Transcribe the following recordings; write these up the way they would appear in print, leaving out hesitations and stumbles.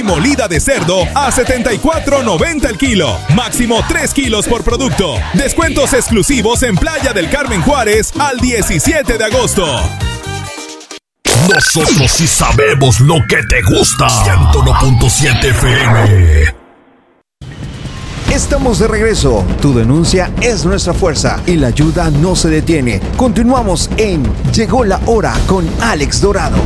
molida de cerdo a $74.90 el kilo. Máximo 3 kilos por producto. Descuentos exclusivos en Playa del Carmen Juárez al 17 de agosto. Nosotros sí sabemos lo que te gusta. 101.7 FM. Estamos de regreso. Tu denuncia es nuestra fuerza y la ayuda no se detiene. Continuamos en Llegó la Hora con Alex Dorado.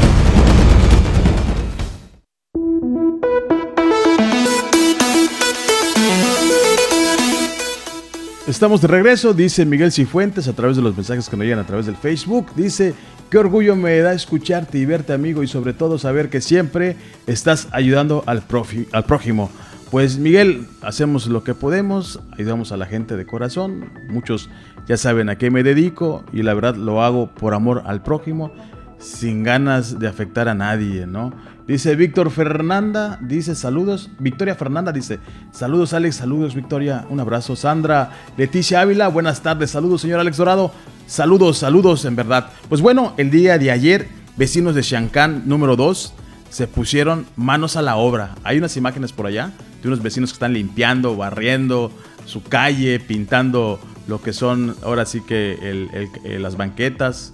Estamos de regreso, dice Miguel Cifuentes a través de los mensajes que nos llegan a través del Facebook. Dice, qué orgullo me da escucharte y verte, amigo, y sobre todo saber que siempre estás ayudando al prójimo. Pues Miguel, hacemos lo que podemos, ayudamos a la gente de corazón. Muchos ya saben a qué me dedico y la verdad lo hago por amor al prójimo, sin ganas de afectar a nadie, ¿no? Dice Víctor Fernanda, dice saludos. Victoria Fernanda dice, saludos Alex, saludos Victoria, un abrazo. Sandra Leticia Ávila, buenas tardes, saludos señor Alex Dorado, saludos en verdad. Pues bueno, el día de ayer, vecinos de Xiancán número 2 se pusieron manos a la obra. Hay unas imágenes por allá de unos vecinos que están limpiando, barriendo su calle, pintando lo que son ahora sí que las banquetas,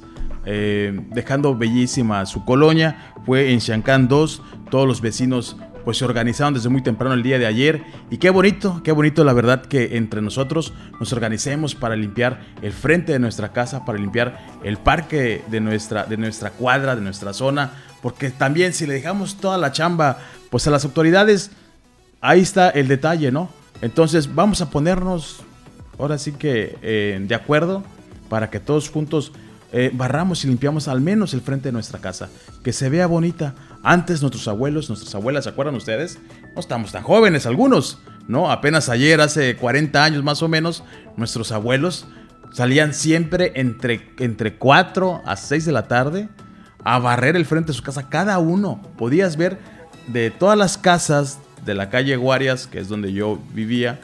dejando bellísima su colonia. Fue en Xiancán 2, todos los vecinos pues se organizaron desde muy temprano el día de ayer y qué bonito la verdad que entre nosotros nos organicemos para limpiar el frente de nuestra casa, para limpiar el parque de nuestra cuadra, de nuestra zona, porque también si le dejamos toda la chamba pues a las autoridades, ahí está el detalle, ¿no? Entonces vamos a ponernos ahora sí que de acuerdo para que todos juntos barramos y limpiamos al menos el frente de nuestra casa, que se vea bonita. Antes nuestros abuelos, nuestras abuelas, ¿se acuerdan ustedes? No estamos tan jóvenes algunos, ¿no? Apenas ayer, hace 40 años más o menos, nuestros abuelos salían siempre entre 4 a 6 de la tarde a barrer el frente de su casa, cada uno. Podías ver de todas las casas de la calle Guarias, que es donde yo vivía,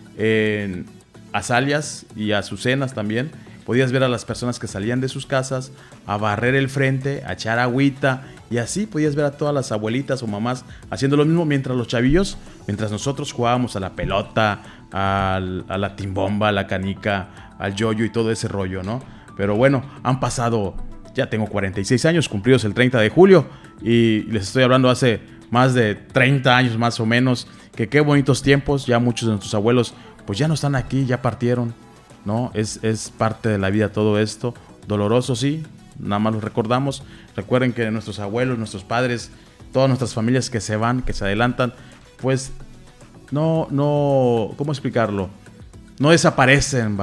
en Azalias y Azucenas también, podías ver a las personas que salían de sus casas a barrer el frente, a echar agüita, y así podías ver a todas las abuelitas o mamás haciendo lo mismo, mientras los chavillos, mientras nosotros jugábamos a la pelota, a la timbomba, a la canica, al yoyo y todo ese rollo, ¿no? Pero bueno, han pasado, ya tengo 46 años cumplidos el 30 de julio y les estoy hablando hace más de 30 años más o menos, que qué bonitos tiempos. Ya muchos de nuestros abuelos pues ya no están aquí, ya partieron, ¿no? Es parte de la vida todo esto, doloroso sí, nada más lo recordamos. Recuerden que nuestros abuelos, nuestros padres, todas nuestras familias que se van, que se adelantan, pues no, ¿cómo explicarlo? No desaparecen,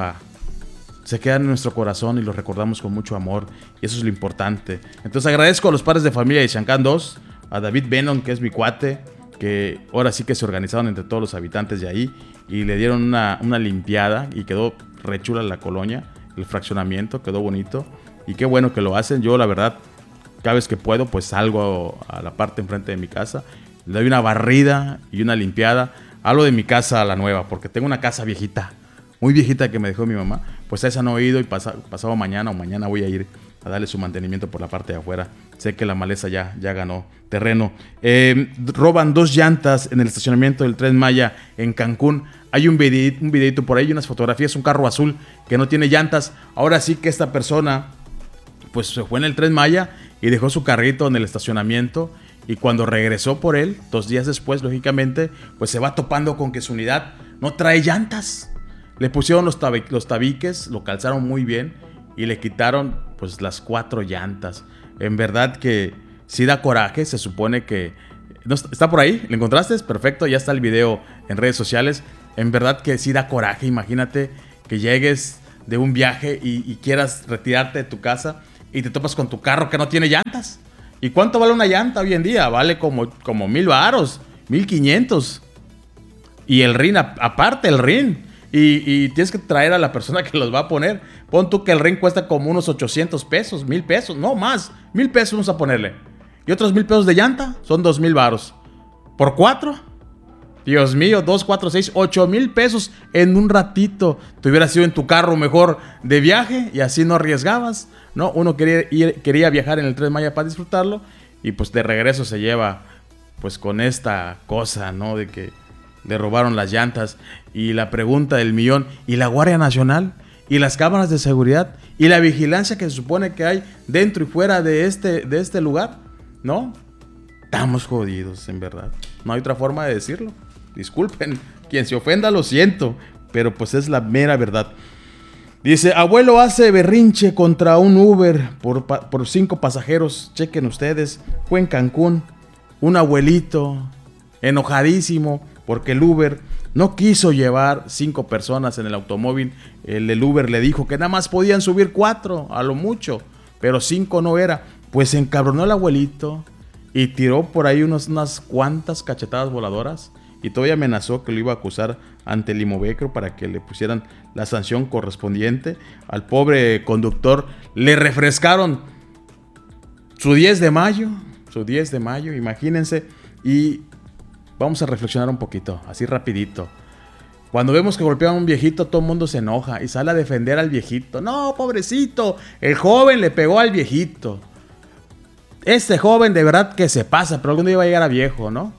se quedan en nuestro corazón y los recordamos con mucho amor, y eso es lo importante. Entonces agradezco a los padres de familia de Xiancán 2, a David Benon, que es mi cuate, que ahora sí que se organizaron entre todos los habitantes de ahí y le dieron una limpiada y quedó re chula la colonia, el fraccionamiento quedó bonito y qué bueno que lo hacen. Yo la verdad cada vez que puedo pues salgo a la parte enfrente de mi casa, le doy una barrida y una limpiada. Hablo de mi casa a la nueva porque tengo una casa viejita, muy viejita, que me dejó mi mamá, pues a esa no he ido y pasado mañana voy a ir a darle su mantenimiento por la parte de afuera. Sé que la maleza ya ganó terreno. Roban 2 llantas en el estacionamiento del Tren Maya en Cancún. Hay un videito por ahí, unas fotografías, un carro azul que no tiene llantas. Ahora sí que esta persona pues se fue en el Tren Maya y dejó su carrito en el estacionamiento, y cuando regresó por él, 2 días después, lógicamente, pues se va topando con que su unidad no trae llantas. Le pusieron los tabiques, lo calzaron muy bien y le quitaron pues las 4 llantas. En verdad que sí da coraje. Se supone que no, ¿está por ahí? ¿Le encontraste? Perfecto, ya está el video en redes sociales. En verdad que sí da coraje. Imagínate que llegues de un viaje y quieras retirarte de tu casa y te topas con tu carro que no tiene llantas. ¿Y cuánto vale una llanta hoy en día? Vale como 1,000 varos, 1,500. Y el rin, aparte el rin. Y tienes que traer a la persona que los va a poner. Pon tú que el ring cuesta como unos 800 pesos, 1,000 pesos, no más, 1,000 pesos vamos a ponerle. Y otros 1,000 pesos de llanta, son 2,000 varos. ¿Por 4? Dios mío, 2, 4, 6, 8,000 pesos en un ratito. Te hubieras ido en tu carro mejor de viaje y así no arriesgabas, ¿no? Uno quería viajar en el Tren Maya para disfrutarlo y pues de regreso se lleva pues con esta cosa, ¿no? De que le robaron las llantas. Y la pregunta del millón, ¿y la Guardia Nacional? ¿Y las cámaras de seguridad? ¿Y la vigilancia que se supone que hay dentro y fuera de este lugar? ¿No? Estamos jodidos, en verdad. No hay otra forma de decirlo. Disculpen, quien se ofenda lo siento, pero pues es la mera verdad. Dice, abuelo hace berrinche contra un Uber por 5 pasajeros. Chequen ustedes, fue en Cancún. Un abuelito enojadísimo porque el Uber no quiso llevar 5 personas en el automóvil. El Uber le dijo que nada más podían subir 4, a lo mucho, pero 5 no era. Pues se encabronó el abuelito y tiró por ahí unas cuantas cachetadas voladoras. Y todavía amenazó que lo iba a acusar ante el Imovetro para que le pusieran la sanción correspondiente. Al pobre conductor le refrescaron su 10 de mayo, imagínense. Y vamos a reflexionar un poquito, así rapidito. Cuando vemos que golpean a un viejito, todo el mundo se enoja y sale a defender al viejito. No, pobrecito, el joven le pegó al viejito. Este joven de verdad que se pasa, pero algún día va a llegar a viejo, ¿no?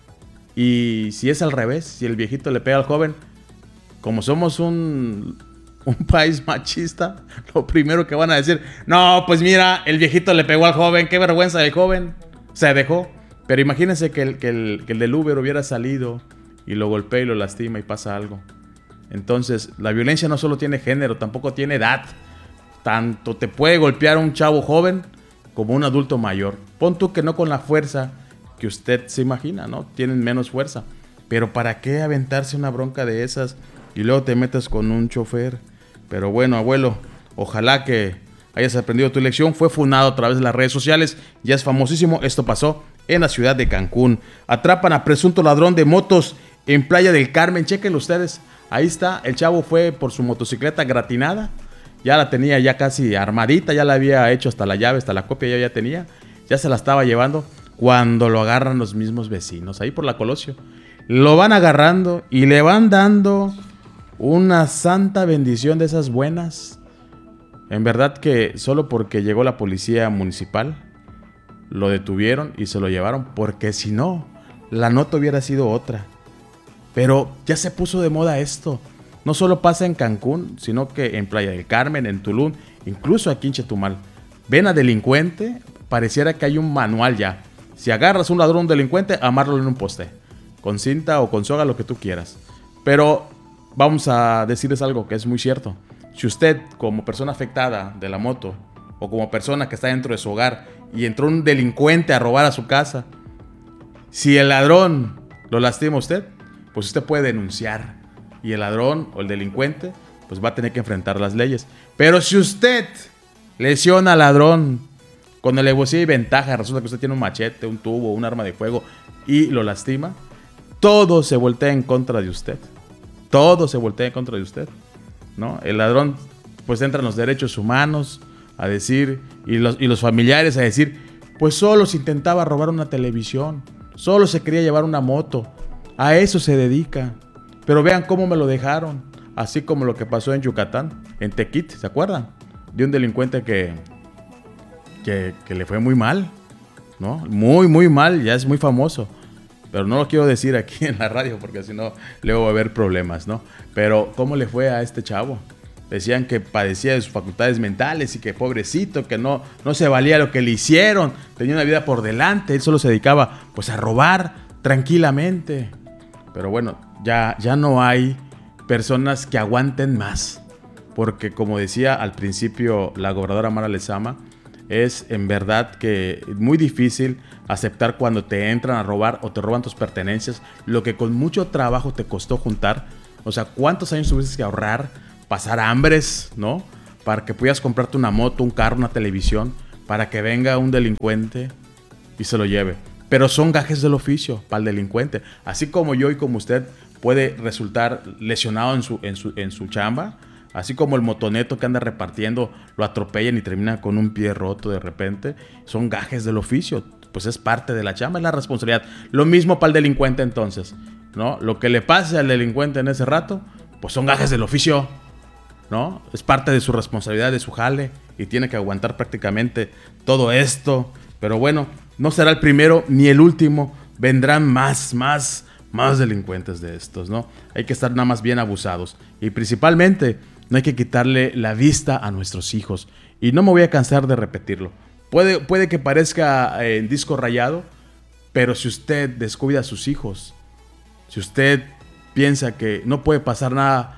Y si es al revés, si el viejito le pega al joven, como somos un país machista, lo primero que van a decir, no, pues mira, el viejito le pegó al joven, qué vergüenza del joven, se dejó. Pero imagínense que el del Uber hubiera salido y lo golpea y lo lastima y pasa algo. Entonces, la violencia no solo tiene género, tampoco tiene edad. Tanto te puede golpear un chavo joven como un adulto mayor. Pon tú que no con la fuerza que usted se imagina, ¿no? Tienen menos fuerza. Pero ¿para qué aventarse una bronca de esas y luego te metes con un chofer? Pero bueno, abuelo, ojalá que hayas aprendido tu lección. Fue funado a través de las redes sociales. Ya es famosísimo. Esto pasó en la ciudad de Cancún. Atrapan a presunto ladrón de motos en Playa del Carmen. Chéquenlo ustedes. Ahí está. El chavo fue por su motocicleta gratinada. Ya la tenía ya casi armadita. Ya la había hecho hasta la llave, hasta la copia ya tenía. Ya se la estaba llevando. Cuando lo agarran los mismos vecinos, ahí por la Colosio, lo van agarrando y le van dando una santa bendición de esas buenas. En verdad que solo porque llegó la policía municipal, lo detuvieron y se lo llevaron, porque si no, la nota hubiera sido otra. Pero ya se puso de moda esto. No solo pasa en Cancún, sino que en Playa del Carmen, en Tulum, incluso aquí en Chetumal. Ven a delincuente, pareciera que hay un manual ya. Si agarras un ladrón, un delincuente, amárralo en un poste. Con cinta o con soga, lo que tú quieras. Pero vamos a decirles algo que es muy cierto. Si usted, como persona afectada de la moto, o como persona que está dentro de su hogar, y entró un delincuente a robar a su casa, si el ladrón lo lastima a usted, pues usted puede denunciar. Y el ladrón o el delincuente, pues va a tener que enfrentar las leyes. Pero si usted lesiona al ladrón, con alevosía y ventaja, resulta que usted tiene un machete, un tubo, un arma de fuego y lo lastima, todo se voltea en contra de usted. Todo se voltea en contra de usted, ¿no? El ladrón, pues entra en los derechos humanos a decir, y los familiares a decir, pues solo se intentaba robar una televisión, solo se quería llevar una moto, a eso se dedica. Pero vean cómo me lo dejaron, así como lo que pasó en Yucatán, en Tequit, ¿se acuerdan? De un delincuente que le fue muy mal, ¿no? Muy, muy mal, ya es muy famoso. Pero no lo quiero decir aquí en la radio porque si no, luego va a haber problemas, ¿no? Pero ¿cómo le fue a este chavo? Decían que padecía de sus facultades mentales y que pobrecito, que no se valía lo que le hicieron. Tenía una vida por delante, él solo se dedicaba pues a robar tranquilamente. Pero bueno, ya no hay personas que aguanten más. Porque como decía al principio la gobernadora Mara Lezama, es en verdad que muy difícil aceptar cuando te entran a robar o te roban tus pertenencias, lo que con mucho trabajo te costó juntar. O sea, ¿cuántos años tuviste que ahorrar, pasar hambres, ¿no? Para que pudieras comprarte una moto, un carro, una televisión, para que venga un delincuente y se lo lleve. Pero son gajes del oficio para el delincuente. Así como yo y como usted puede resultar lesionado en su chamba, así como el motoneto que anda repartiendo, lo atropellan y termina con un pie roto de repente. Son gajes del oficio. Pues es parte de la chamba, es la responsabilidad. Lo mismo para el delincuente entonces, ¿no? Lo que le pase al delincuente en ese rato, pues son gajes del oficio, ¿no? Es parte de su responsabilidad, de su jale, y tiene que aguantar prácticamente todo esto. Pero bueno, no será el primero ni el último vendrán más delincuentes de estos, ¿no? Hay que estar nada más bien abusados. Y principalmente, no hay que quitarle la vista a nuestros hijos. Y no me voy a cansar de repetirlo. Puede que parezca en disco rayado, pero si usted descuida a sus hijos, si usted piensa que no puede pasar nada,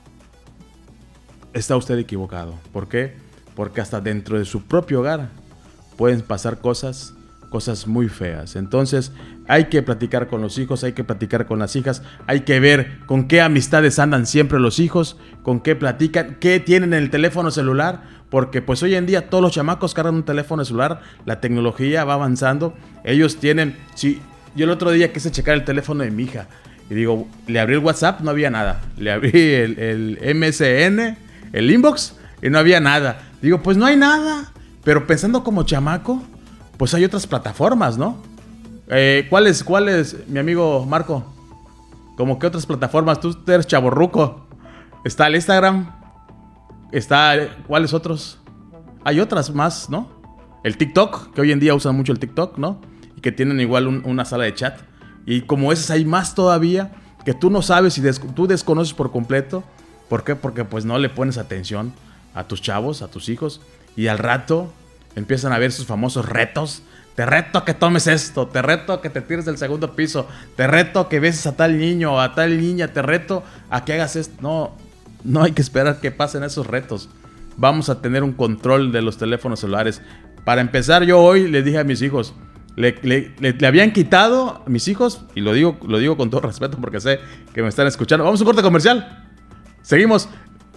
está usted equivocado. ¿Por qué? Porque hasta dentro de su propio hogar pueden pasar cosas muy feas. Entonces hay que platicar con los hijos, hay que platicar con las hijas, hay que ver con qué amistades andan siempre los hijos, con qué platican, qué tienen en el teléfono celular, porque pues hoy en día todos los chamacos cargan un teléfono celular, la tecnología va avanzando, ellos tienen, si yo el otro día quise checar el teléfono de mi hija y digo, le abrí el WhatsApp, no había nada, le abrí el MSN, el inbox y no había nada, digo pues no hay nada, pero pensando como chamaco, pues hay otras plataformas, ¿no? ¿Cuáles, mi amigo Marco? ¿Cómo qué otras plataformas? Tú eres chavorruco. Está el Instagram. ¿Cuáles otros? Hay otras más, ¿no? El TikTok, que hoy en día usan mucho el TikTok, ¿no? Y que tienen igual una sala de chat. Y como esas hay más todavía, que tú no sabes y tú desconoces por completo. ¿Por qué? Porque pues no le pones atención a tus chavos, a tus hijos. Y al rato empiezan a ver sus famosos retos. Te reto a que tomes esto, te reto a que te tires del segundo piso, te reto a que beses a tal niño o a tal niña, te reto a que hagas esto. No hay que esperar que pasen esos retos. Vamos a tener un control de los teléfonos celulares. Para empezar, yo hoy le dije a mis hijos, le habían quitado a mis hijos, y lo digo con todo respeto porque sé que me están escuchando. Vamos a un corte comercial. Seguimos.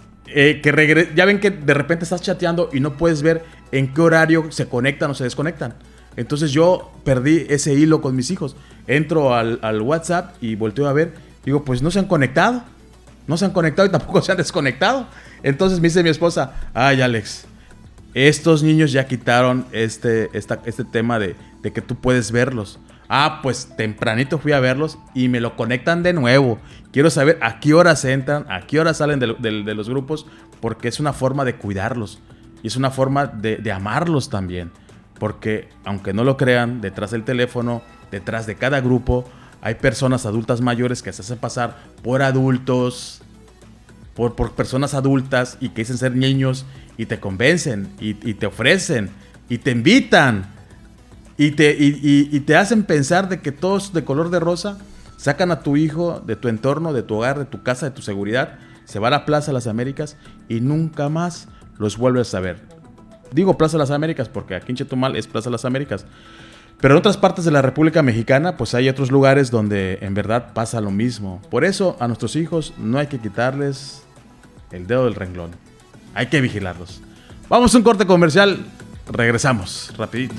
Ya ven que de repente estás chateando y no puedes ver en qué horario se conectan o se desconectan. Entonces yo perdí ese hilo con mis hijos. Entro al WhatsApp y volteo a ver. Digo, pues no se han conectado. No se han conectado y tampoco se han desconectado. Entonces me dice mi esposa, ay Alex, estos niños ya quitaron este tema de que tú puedes verlos. Pues tempranito fui a verlos y me lo conectan de nuevo. Quiero saber a qué horas entran, a qué horas salen de los grupos, porque es una forma de cuidarlos y es una forma de amarlos también. Porque, aunque no lo crean, detrás del teléfono, detrás de cada grupo, hay personas adultas mayores que se hacen pasar por adultos, por personas adultas y que dicen ser niños y te convencen y te ofrecen y te invitan. Y te hacen pensar de que todos de color de rosa, sacan a tu hijo de tu entorno, de tu hogar, de tu casa, de tu seguridad, se va a la Plaza de las Américas y nunca más los vuelves a ver. Digo Plaza de las Américas porque aquí en Chetumal es Plaza de las Américas. Pero en otras partes de la República Mexicana, pues hay otros lugares donde en verdad pasa lo mismo. Por eso a nuestros hijos no hay que quitarles el dedo del renglón. Hay que vigilarlos. Vamos a un corte comercial. Regresamos rapidito.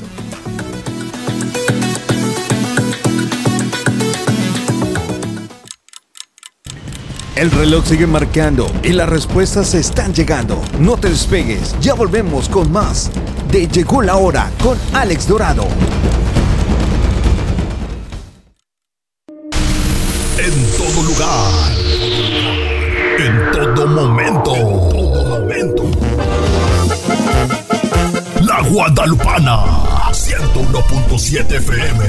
El reloj sigue marcando y las respuestas están llegando. No te despegues, ya volvemos con más de Llegó la Hora con Alex Dorado. En todo lugar, en todo momento, La Guadalupana, 101.7 FM.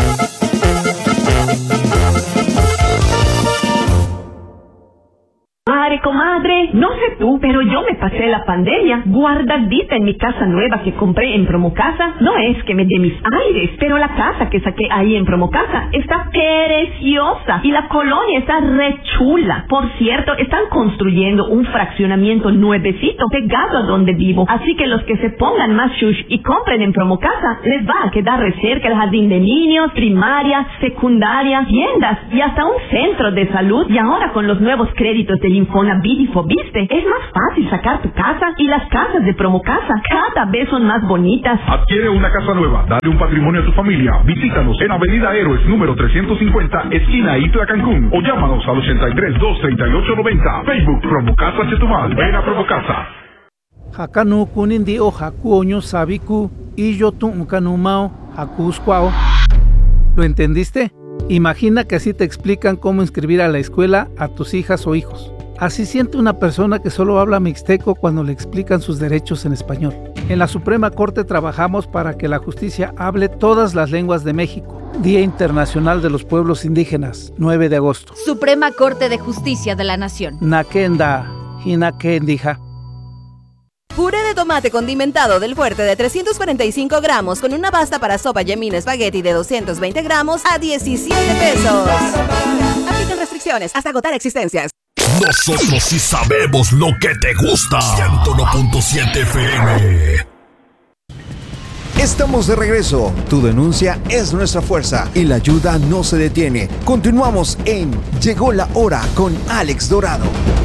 Comadre, no sé tú, pero yo me pasé la pandemia guardadita en mi casa nueva que compré en Promocasa. No es que me dé mis aires, pero la casa que saqué ahí en Promocasa está preciosa y la colonia está re chula. Por cierto, están construyendo un fraccionamiento nuevecito pegado a donde vivo, así que los que se pongan más shush y compren en Promocasa les va a quedar re cerca el jardín de niños, primaria, secundaria, tiendas y hasta un centro de salud. Y ahora con los nuevos créditos del Infonavit y Fobiste, es más fácil sacar tu casa y las casas de Promocasa cada vez son más bonitas. Adquiere una casa nueva, dale un patrimonio a tu familia. Visítanos en Avenida Héroes número 350, esquina Itla, Cancún, o llámanos al 83-238-90. Facebook Promocasa Chetumal. Ven a Promocasa. Hakanu kunindi o hakuoño sabiku y yo tu kanumao hakuskwao. ¿Lo entendiste? Imagina que así te explican cómo inscribir a la escuela a tus hijas o hijos. Así siente una persona que solo habla mixteco cuando le explican sus derechos en español. En la Suprema Corte trabajamos para que la justicia hable todas las lenguas de México. Día Internacional de los Pueblos Indígenas, 9 de agosto. Suprema Corte de Justicia de la Nación. Nakenda, Hinakendija. Puré de tomate condimentado del Fuerte de 345 gramos con una pasta para sopa Yemina Espagueti de 220 gramos a 17 pesos. Aplican restricciones hasta agotar existencias. Nosotros sí sabemos lo que te gusta. 101.7 FM. Estamos de regreso. Tu denuncia es nuestra fuerza y la ayuda no se detiene. Continuamos en Llegó la Hora con Alex Dorado.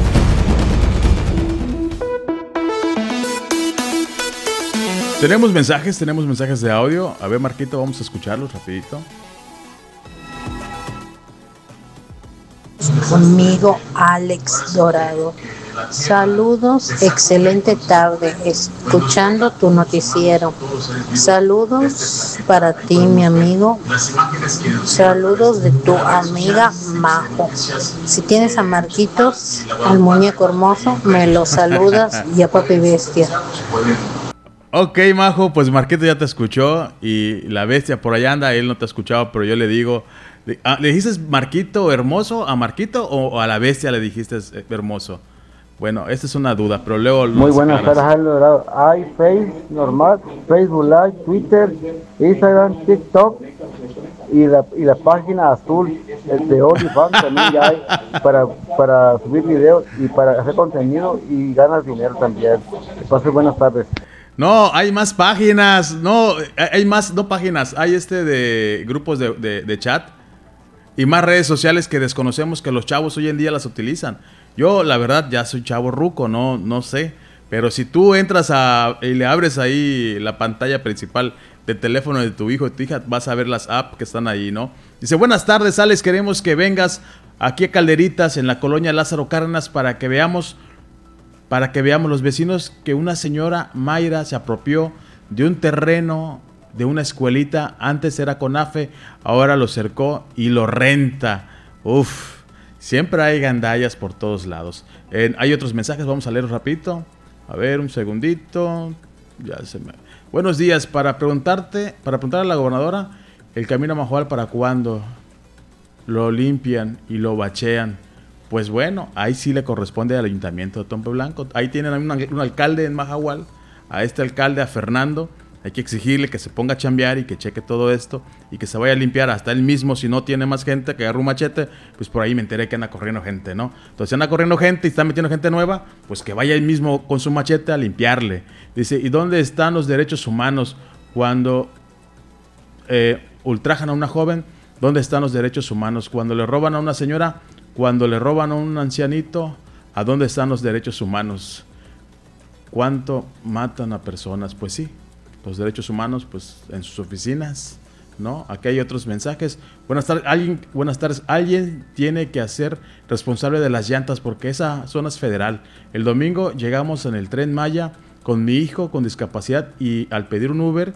Tenemos mensajes de audio. A ver, Marquito, vamos a escucharlos rapidito. Conmigo, Alex Dorado. Saludos, excelente tarde, escuchando tu noticiero. Saludos para ti, mi amigo. Saludos de tu amiga Majo. Si tienes a Marquitos, al muñeco hermoso, me lo saludas y a Papi Bestia. Ok, Majo, pues Marquito ya te escuchó y la bestia por allá anda, él no te ha escuchado, pero yo le digo, ¿le dijiste Marquito hermoso a Marquito o a la bestia le dijiste hermoso? Bueno, esta es una duda, pero luego... Muy buenas tardes, Alex Dorado. Hay Face normal, Facebook Live, Twitter, Instagram, TikTok y la página azul de OnlyFans también ya hay para subir videos y para hacer contenido y ganas dinero también. Que pasen buenas tardes. No, hay más páginas, no páginas, hay de grupos de chat y más redes sociales que desconocemos que los chavos hoy en día las utilizan. Yo, la verdad, ya soy chavo ruco, no sé, pero si tú entras y le abres ahí la pantalla principal del teléfono de tu hijo o tu hija, vas a ver las apps que están ahí, ¿no? Dice, buenas tardes, Alex, queremos que vengas aquí a Calderitas, en la colonia Lázaro Cárdenas, para que veamos los vecinos que una señora Mayra se apropió de un terreno de una escuelita. Antes era CONAFE, ahora lo cercó y lo renta. Uf, siempre hay gandallas por todos lados. Hay otros mensajes, vamos a leerlos rapidito. A ver, un segundito. Buenos días, para preguntarle a la gobernadora, el camino a Majoal, ¿para cuándo lo limpian y lo bachean? Pues bueno, ahí sí le corresponde al ayuntamiento de Tompe Blanco. Ahí tienen un alcalde en Mahahual, a este alcalde, a Fernando. Hay que exigirle que se ponga a chambear y que cheque todo esto y que se vaya a limpiar hasta él mismo. Si no tiene más gente, que agarre un machete, pues por ahí me enteré que anda corriendo gente, ¿no? Entonces, si anda corriendo gente y está metiendo gente nueva, pues que vaya él mismo con su machete a limpiarle. Dice, ¿y dónde están los derechos humanos cuando ultrajan a una joven? ¿Dónde están los derechos humanos cuando le roban a una señora? Cuando le roban a un ancianito, ¿a dónde están los derechos humanos? ¿Cuánto matan a personas? Pues sí, los derechos humanos, pues en sus oficinas, ¿no? Aquí hay otros mensajes. Buenas tardes. Alguien tiene que hacer responsable de las llantas porque esa zona es federal. El domingo llegamos en el Tren Maya con mi hijo con discapacidad y al pedir un Uber,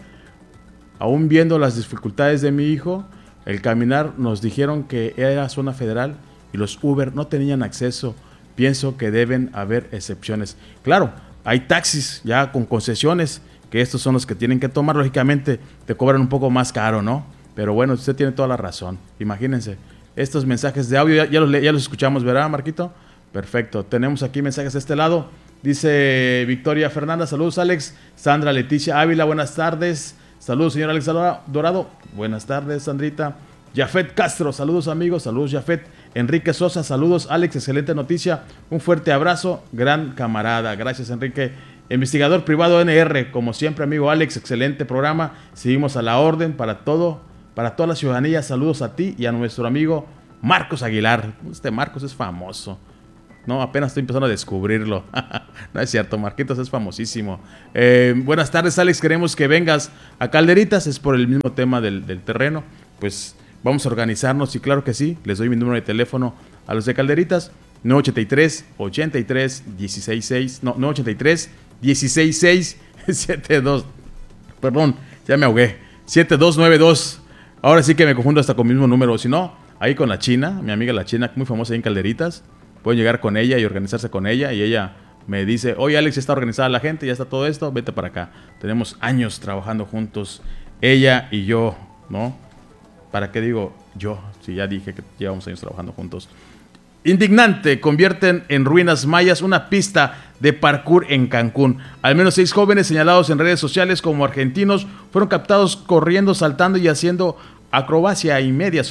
aún viendo las dificultades de mi hijo, el caminar nos dijeron que era zona federal y los Uber no tenían acceso. Pienso que deben haber excepciones. Claro, hay taxis ya con concesiones, que estos son los que tienen que tomar. Lógicamente te cobran un poco más caro, ¿no? Pero bueno, usted tiene toda la razón. Imagínense, estos mensajes de audio ya los escuchamos, ¿verdad, Marquito? Perfecto. Tenemos aquí mensajes de este lado. Dice Victoria Fernanda, saludos, Alex. Sandra Leticia Ávila, buenas tardes. Saludos, señor Alex Dorado. Buenas tardes, Sandrita. Jafet Castro, saludos, amigos. Saludos, Jafet. Enrique Sosa, saludos, Alex. Excelente noticia. Un fuerte abrazo, gran camarada. Gracias, Enrique. Investigador privado NR, como siempre, amigo Alex, excelente programa. Seguimos a la orden para toda la ciudadanía. Saludos a ti y a nuestro amigo Marcos Aguilar. Este Marcos es famoso. No, apenas estoy empezando a descubrirlo. No es cierto, Marquitos es famosísimo. Buenas tardes, Alex. Queremos que vengas a Calderitas. Es por el mismo tema del terreno. Pues vamos a organizarnos y claro que sí. Les doy mi número de teléfono a los de Calderitas. 983-83-166. No, 983-166-72. Perdón, ya me ahogué. 7292. Ahora sí que me confundo hasta con el mismo número. Si no, ahí con la China, mi amiga la China, muy famosa ahí en Calderitas. Pueden llegar con ella y organizarse con ella. Y ella me dice, oye Alex, ya está organizada la gente, ya está todo esto, vete para acá. Tenemos años trabajando juntos, ella y yo, ¿no? ¿Para qué digo yo? Si ya dije que llevamos años trabajando juntos. Indignante, convierten en ruinas mayas una pista de parkour en Cancún. Al menos 6 jóvenes señalados en redes sociales como argentinos fueron captados corriendo, saltando y haciendo acrobacia y media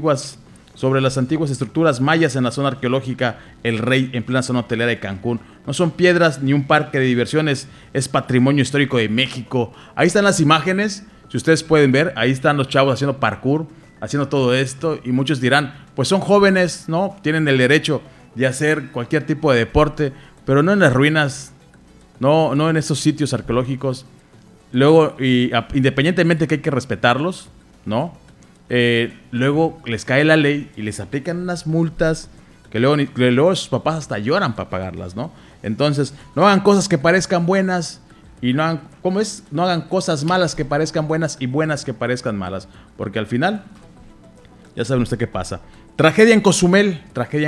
sobre las antiguas estructuras mayas en la zona arqueológica El Rey, en plena zona hotelera de Cancún. No son piedras ni un parque de diversiones, es patrimonio histórico de México. Ahí están las imágenes, si ustedes pueden ver, ahí están los chavos haciendo parkour, haciendo todo esto, y muchos dirán, pues son jóvenes, ¿no? Tienen el derecho de hacer cualquier tipo de deporte, pero no en las ruinas, no en esos sitios arqueológicos. Luego, independientemente que hay que respetarlos, ¿no? Luego les cae la ley y les aplican unas multas que luego sus papás hasta lloran para pagarlas, ¿no? Entonces, no hagan cosas que parezcan buenas y no hagan, no hagan cosas malas que parezcan buenas y buenas que parezcan malas, porque al final ya saben usted qué pasa. Tragedia en Cozumel.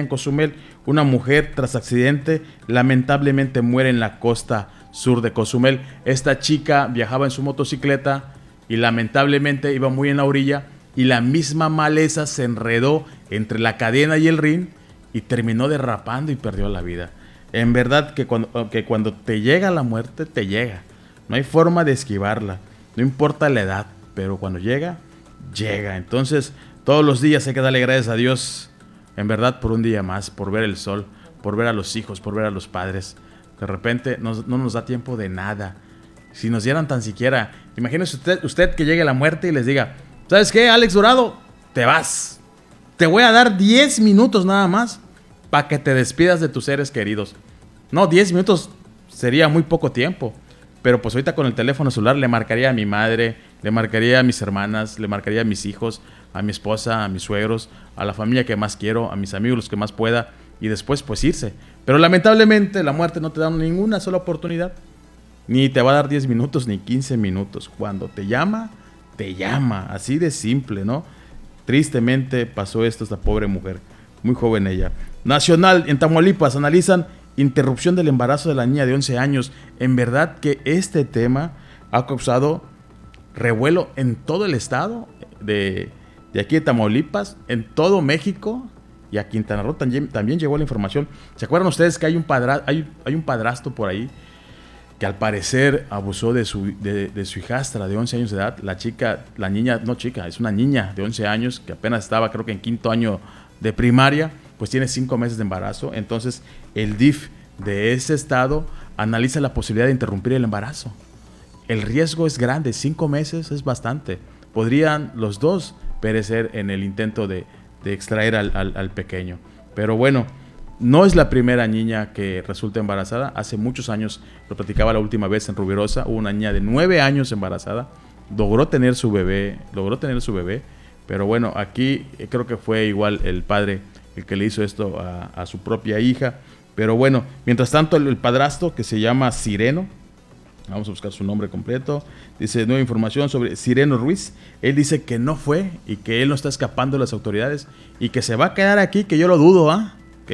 Una mujer tras accidente lamentablemente muere en la costa sur de Cozumel. Esta chica viajaba en su motocicleta y lamentablemente iba muy en la orilla y la misma maleza se enredó entre la cadena y el rin y terminó derrapando y perdió la vida. En verdad que cuando te llega la muerte, te llega. No hay forma de esquivarla, no importa la edad, pero cuando llega, llega. Entonces, todos los días hay que darle gracias a Dios, en verdad, por un día más, por ver el sol, por ver a los hijos, por ver a los padres. De repente no nos da tiempo de nada. Si nos dieran tan siquiera, imagínese usted que llegue la muerte y les diga, ¿sabes qué, Alex Dorado? Te vas. Te voy a dar 10 minutos nada más para que te despidas de tus seres queridos. No, 10 minutos sería muy poco tiempo. Pero pues ahorita con el teléfono celular le marcaría a mi madre, le marcaría a mis hermanas, le marcaría a mis hijos, a mi esposa, a mis suegros, a la familia que más quiero, a mis amigos los que más pueda, y después pues irse. Pero lamentablemente la muerte no te da ninguna sola oportunidad. Ni te va a dar 10 minutos ni 15 minutos. Cuando te llama, así de simple, ¿no? Tristemente pasó esto a esta pobre mujer, muy joven ella. Nacional, en Tamaulipas, analizan interrupción del embarazo de la niña de 11 años. En verdad que este tema ha causado revuelo en todo el estado de aquí de Tamaulipas, en todo México, y a Quintana Roo también llegó la información. ¿Se acuerdan ustedes que hay un padrastro por ahí que al parecer abusó de su hijastra de 11 años de edad? Es una niña de 11 años que apenas estaba, creo que en 5º año de primaria, pues tiene 5 meses de embarazo. Entonces el DIF de ese estado analiza la posibilidad de interrumpir el embarazo. El riesgo es grande, 5 meses es bastante. Podrían los dos perecer en el intento de extraer al pequeño. Pero bueno, no es la primera niña que resulta embarazada. Hace muchos años, lo platicaba la última vez en Rubirosa, hubo una niña de 9 años embarazada. Logró tener su bebé. Pero bueno, aquí creo que fue igual el padre el que le hizo esto a su propia hija. Pero bueno, mientras tanto el padrastro, que se llama Sireno, vamos a buscar su nombre completo, dice nueva información sobre Sireno Ruiz. Él dice que no fue y que él no está escapando de las autoridades y que se va a quedar aquí, que yo lo dudo,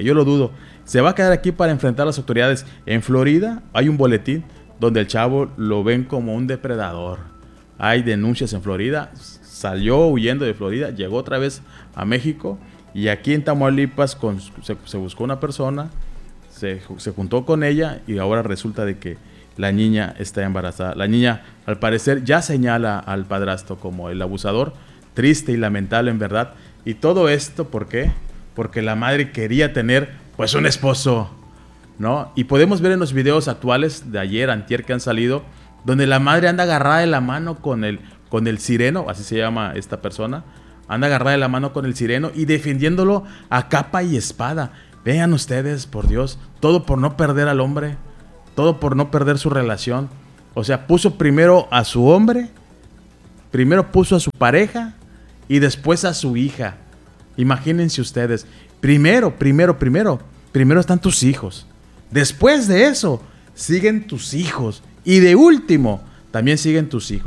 se va a quedar aquí para enfrentar a las autoridades. En Florida hay un boletín donde el chavo lo ven como un depredador. Hay denuncias en Florida, salió huyendo de Florida, llegó otra vez a México, y aquí en Tamaulipas se buscó una persona, se juntó con ella y ahora resulta de que la niña está embarazada. La niña, al parecer, ya señala al padrastro como el abusador. Triste y lamentable, en verdad. Y todo esto, ¿por qué? Porque la madre quería tener, pues, un esposo, ¿no? Y podemos ver en los videos actuales de ayer, antier, que han salido, donde la madre anda agarrada de la mano con el Sireno, así se llama esta persona. Anda agarrada de la mano con el Sireno y defendiéndolo a capa y espada. Vean ustedes, por Dios, todo por no perder al hombre. Todo por no perder su relación. O sea, puso primero a su hombre, primero puso a su pareja y después a su hija. Imagínense ustedes. Primero están tus hijos. Después de eso, siguen tus hijos. Y de último, también siguen tus hijos.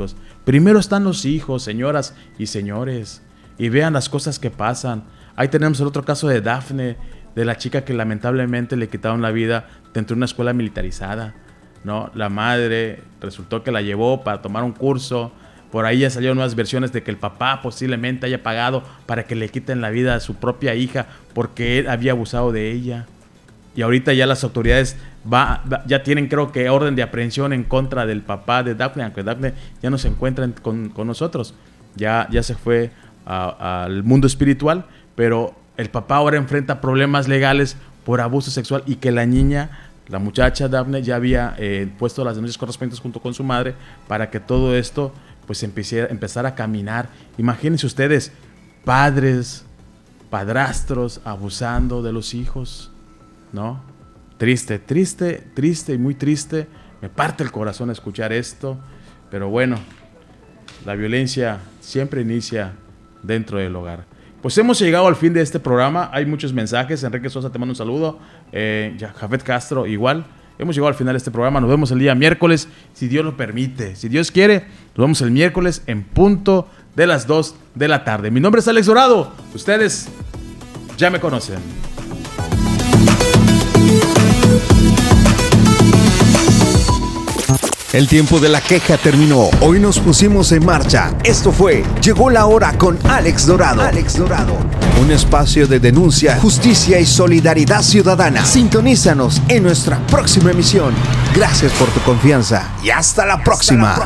Primero están los hijos, señoras y señores, y vean las cosas que pasan. Ahí tenemos el otro caso de Dafne, de la chica que lamentablemente le quitaron la vida dentro de una escuela militarizada, ¿no? La madre resultó que la llevó para tomar un curso. Por ahí ya salieron nuevas versiones de que el papá posiblemente haya pagado para que le quiten la vida a su propia hija porque él había abusado de ella. Y ahorita ya las autoridades ya tienen, creo que, orden de aprehensión en contra del papá de Dafne, aunque Dafne ya no se encuentra con nosotros. Ya se fue al mundo espiritual, pero el papá ahora enfrenta problemas legales por abuso sexual y que la niña, la muchacha Dafne, ya había puesto las denuncias correspondientes junto con su madre para que todo esto pues empezar a caminar. Imagínense ustedes, padres, padrastros abusando de los hijos, ¿no? Triste y muy triste. Me parte el corazón escuchar esto, pero bueno, la violencia siempre inicia dentro del hogar. Pues hemos llegado al fin de este programa. Hay muchos mensajes. Enrique Sosa te manda un saludo. Jafet Castro igual. Hemos llegado al final de este programa. Nos vemos el día miércoles, si Dios lo permite. Si Dios quiere, nos vemos el miércoles en punto de las 2 de la tarde. Mi nombre es Alex Dorado. Ustedes ya me conocen. El tiempo de la queja terminó. Hoy nos pusimos en marcha. Esto fue Llegó la Hora con Alex Dorado. Alex Dorado. Un espacio de denuncia, justicia y solidaridad ciudadana. Sintonízanos en nuestra próxima emisión. Gracias por tu confianza y hasta la próxima.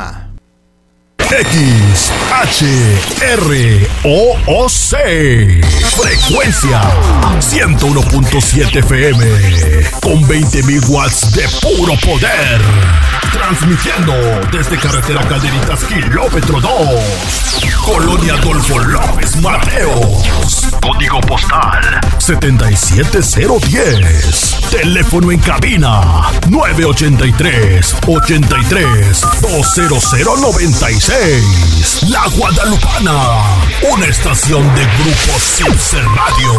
XHROOC. Frecuencia 101.7 FM. Con 20.000 watts de puro poder. Transmitiendo desde carretera Calderitas, kilómetro 2. Colonia Adolfo López Mateos. Código postal 77010. Teléfono en cabina 983-83-20096. La Guadalupana, una estación de Grupo Circe Radio.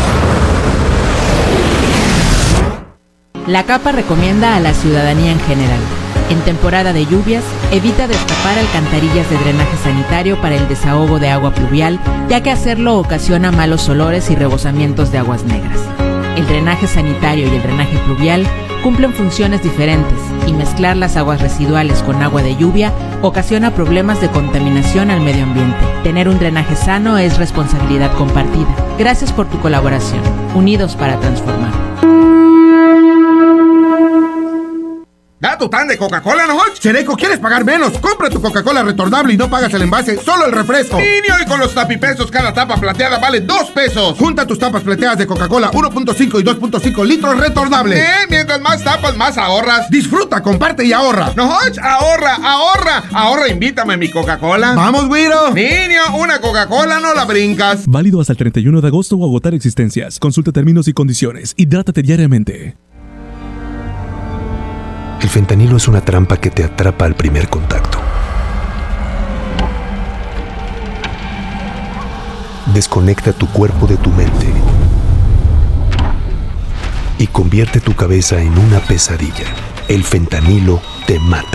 La CAPA recomienda a la ciudadanía en general: en temporada de lluvias, evita destapar alcantarillas de drenaje sanitario para el desahogo de agua pluvial, ya que hacerlo ocasiona malos olores y rebosamientos de aguas negras. El drenaje sanitario y el drenaje pluvial cumplen funciones diferentes y mezclar las aguas residuales con agua de lluvia ocasiona problemas de contaminación al medio ambiente. Tener un drenaje sano es responsabilidad compartida. Gracias por tu colaboración. Unidos para transformar. Da tu tan de Coca-Cola, ¿no? Chereco, ¿quieres pagar menos? Compra tu Coca-Cola retornable y no pagas el envase, solo el refresco. Niño, y con los tapipesos cada tapa plateada vale 2 pesos. Junta tus tapas plateadas de Coca-Cola 1.5 y 2.5 litros retornables. Mientras más tapas, más ahorras. Disfruta, comparte y ahorra. No, ahorra, invítame a mi Coca-Cola. ¡Vamos, güiro! Niño, una Coca-Cola no la brincas. Válido hasta el 31 de agosto o agotar existencias. Consulta términos y condiciones. Hidrátate diariamente. El fentanilo es una trampa que te atrapa al primer contacto. Desconecta tu cuerpo de tu mente y convierte tu cabeza en una pesadilla. El fentanilo te mata.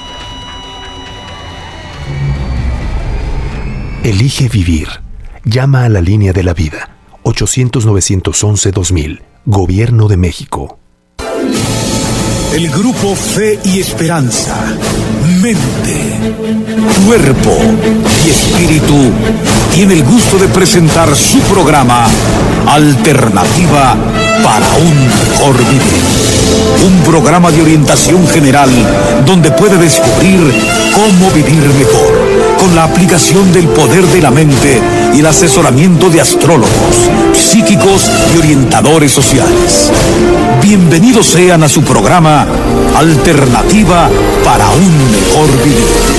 Elige vivir. Llama a la línea de la vida. 800-911-2000. Gobierno de México. El grupo Fe y Esperanza, mente, cuerpo y espíritu tiene el gusto de presentar su programa Alternativa para un mejor vivir. Un programa de orientación general donde puede descubrir cómo vivir mejor con la aplicación del poder de la mente y el asesoramiento de astrólogos, psíquicos y orientadores sociales. Bienvenidos sean a su programa Alternativa para un mejor vivir.